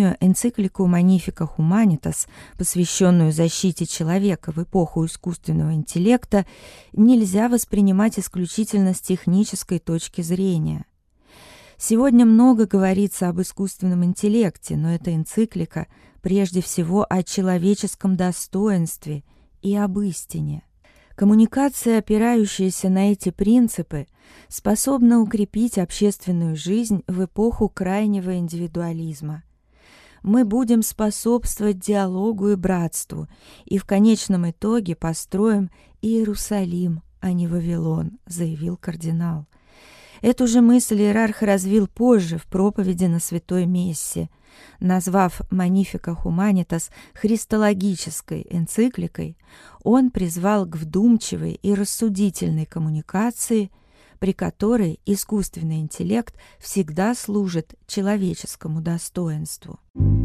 сожалению, энциклику Magnificat Humanitas, посвященную защите человека в эпоху искусственного интеллекта, нельзя воспринимать исключительно с технической точки зрения. Сегодня много говорится об искусственном интеллекте, но эта энциклика прежде всего о человеческом достоинстве и об истине. Коммуникация, опирающаяся на эти принципы, способна укрепить общественную жизнь в эпоху крайнего индивидуализма. Мы будем способствовать диалогу и братству, и в конечном итоге построим Иерусалим, а не Вавилон, заявил кардинал. Эту же мысль иерарх развил позже в проповеди на Святой Мессе, назвав Magnificat Humanitas христологической энцикликой. Он призвал к вдумчивой и рассудительной коммуникации, при которой искусственный интеллект всегда служит человеческому достоинству.